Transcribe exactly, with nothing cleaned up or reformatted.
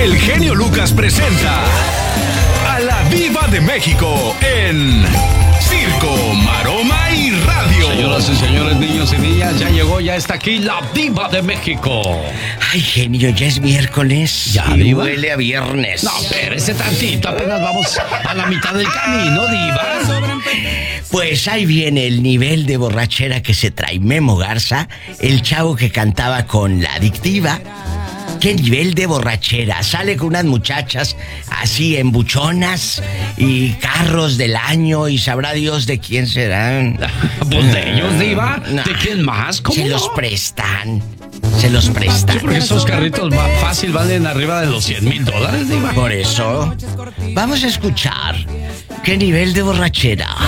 El genio Lucas presenta a la Diva de México en Circo, Maroma y Radio. Señoras y señores, niños y niñas, ya llegó, ya está aquí la Diva de México. Ay, genio, ya es miércoles. Ya, y Diva. huele a viernes. No, espérese tantito, apenas vamos a la mitad del camino, Diva. Pues ahí viene el nivel de borrachera que se trae Memo Garza, el chavo que cantaba con La Adictiva. ¿Qué nivel de borrachera? Sale con unas muchachas así embuchonas y carros del año y sabrá Dios de quién serán. Pues de ellos, Diva. No. ¿De quién más? ¿Cómo Se no? los prestan. Se los prestan. Sí, porque esos carritos más fácil valen arriba de los cien mil dólares, Diva. Por eso, vamos a escuchar qué nivel de borrachera.